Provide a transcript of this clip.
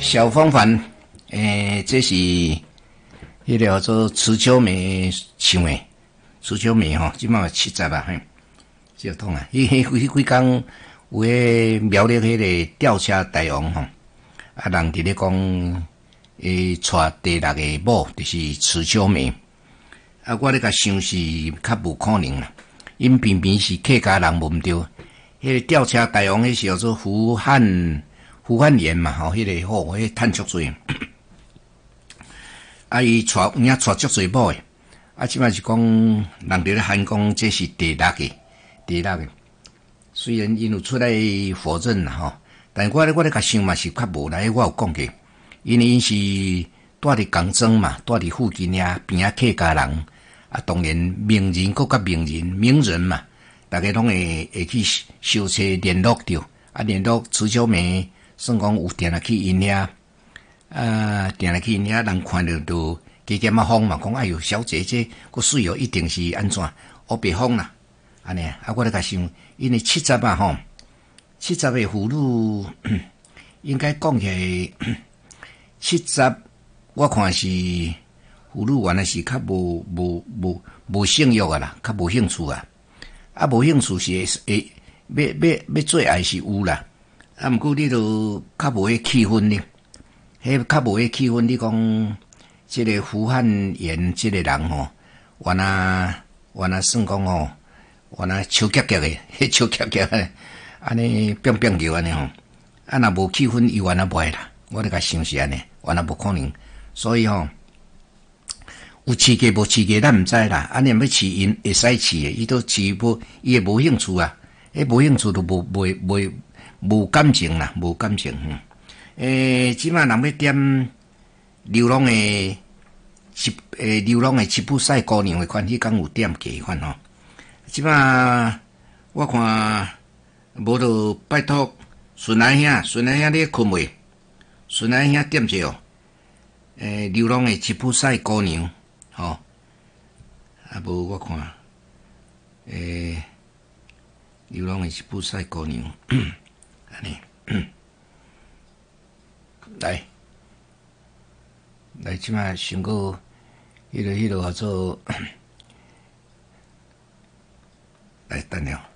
小风帆，这是迄个叫做池秋梅唱的，池秋梅吼，即马70啊，嘿，这痛啊！几工有迄苗栗迄个吊车大王吼，啊，人伫咧讲，带第6个某就是池秋梅，啊，我咧甲想是较无可能啦，因偏偏是客家人无毋对，迄个吊车大王迄是叫做胡汉言嘛，吼，迄个好，迄趁足多，啊，伊带有影带足多某诶，啊，即摆是讲人伫咧喊讲这是第6个，虽然因有出来否认啦吼，但我咧甲想嘛是较无啦，我有讲过，因为因是住伫港庄嘛，住伫附近遐边仔客家人，啊，当然名人搁甲名人嘛，大家拢会去相找联络着，啊，联络池秋梅。算讲有定来去因遐，定来去因遐，人看到都加减啊风嘛，讲哎哟，小姐这个水哦，一定是安怎？黑白风啦，安尼啊，我咧甲想，因为70啊吼，70个妇女应该讲起来，70我看是妇女原来是较无性欲啊啦，较无兴趣啊，啊无兴趣是会要做爱是有啦。啊，毋过你都较无迄气氛呢？迄较无迄气氛，你讲即个胡汉言即个人吼，原来算讲吼，原来笑夹夹诶，迄笑夹夹诶，安尼变叫安尼吼，啊若无气氛，伊原来袂啦。我咧甲想是安尼，原来无可能。所以吼，有饲鸡无饲鸡，咱毋知啦。安尼要饲因会使饲诶，伊都饲无，伊会无兴趣啊。迄无兴趣都无感情啦，无感情。即摆人要点流浪的吉普赛姑娘的款，迄讲有点价款吼。即摆我看无就拜托顺来兄你困未？顺来兄点者哦。流浪的吉普赛姑娘，吼，啊无我看，流浪的吉普赛姑娘。安尼，来，即摆想过迄个叫做，来等了。